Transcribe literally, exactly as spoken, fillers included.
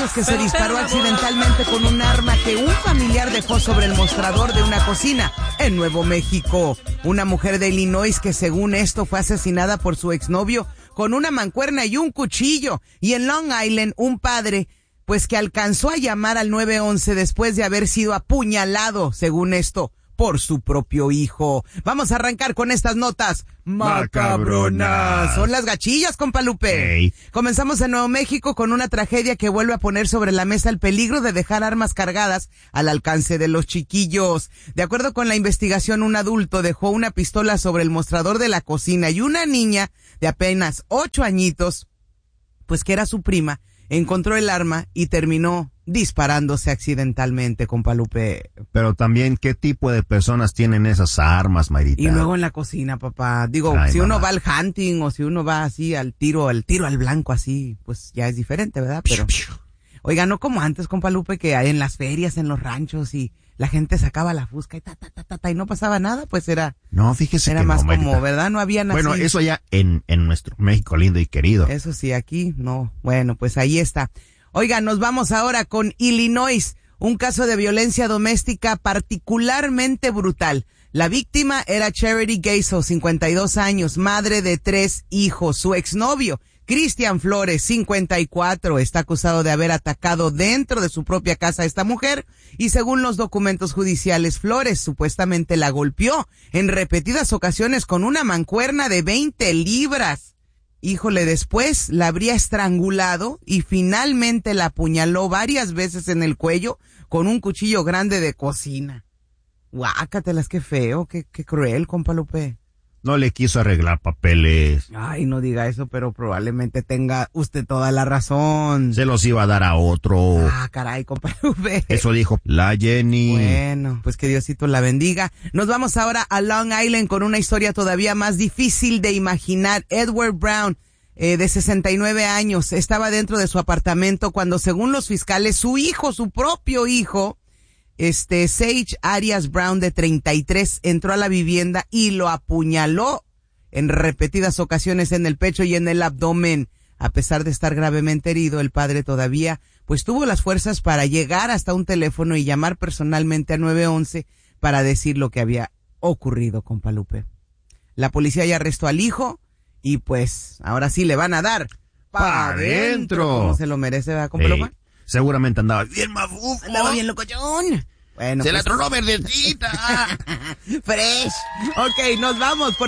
los que se disparó accidentalmente con un arma que un familiar dejó sobre el mostrador de una cocina en Nuevo México. Una mujer de Illinois que según esto fue asesinada por su exnovio con una mancuerna y un cuchillo. Y en Long Island, un padre pues que alcanzó a llamar al nueve once después de haber sido apuñalado, según esto, por su propio hijo. Vamos a arrancar con estas notas macabronas. Son las gachillas, compa Lupe. Hey. Comenzamos en Nuevo México con una tragedia que vuelve a poner sobre la mesa el peligro de dejar armas cargadas al alcance de los chiquillos. De acuerdo con la investigación, un adulto dejó una pistola sobre el mostrador de la cocina y una niña de apenas ocho añitos, pues que era su prima, encontró el arma y terminó disparándose accidentalmente, compa Lupe. Pero también, ¿qué tipo de personas tienen esas armas, Mayrita? Y luego en la cocina, papá. Digo, Ay, si mamá. uno va al hunting o si uno va así al tiro, al tiro al blanco así, pues ya es diferente, ¿verdad? Pero, oiga, no como antes, compa Lupe, que en las ferias, en los ranchos y la gente sacaba la fusca y ta, ta, ta, ta, ta y no pasaba nada, pues era, No, fíjese era que más no, como, Mayrita. ¿verdad? No había nada. Bueno, eso ya en, en nuestro México lindo y querido. Eso sí, aquí no. Bueno, pues ahí está. Oiga, nos vamos ahora con Illinois, un caso de violencia doméstica particularmente brutal. La víctima era Charity Gaiso, cincuenta y dos años, madre de tres hijos. Su exnovio, Cristian Flores, cincuenta y cuatro, está acusado de haber atacado dentro de su propia casa a esta mujer y según los documentos judiciales, Flores supuestamente la golpeó en repetidas ocasiones con una mancuerna de veinte libras. Híjole, después la habría estrangulado y finalmente la apuñaló varias veces en el cuello con un cuchillo grande de cocina. Guácatelas, qué feo, qué, qué cruel, compa Lupe. No le quiso arreglar papeles. Ay, no diga eso, pero probablemente tenga usted toda la razón. Se los iba a dar a otro. Ah, caray, compa Lupe. Eso dijo la Jenny. Bueno, pues que Diosito la bendiga. Nos vamos ahora a Long Island con una historia todavía más difícil de imaginar. Edward Brown, eh, de sesenta y nueve años, estaba dentro de su apartamento cuando, según los fiscales, su hijo, su propio hijo, este Sage Arias Brown, de treinta y tres, entró a la vivienda y lo apuñaló en repetidas ocasiones en el pecho y en el abdomen. A pesar de estar gravemente herido, el padre todavía pues tuvo las fuerzas para llegar hasta un teléfono y llamar personalmente a nueve once para decir lo que había ocurrido, compa Lupe. La policía ya arrestó al hijo y pues ahora sí le van a dar Pa' adentro. como se lo merece, ¿verdad, compa Ey, Lupe? seguramente andaba bien mafufo. Andaba bien locochón. Bueno, Se pues, la tronó verdecita. fresh. Ok, nos vamos.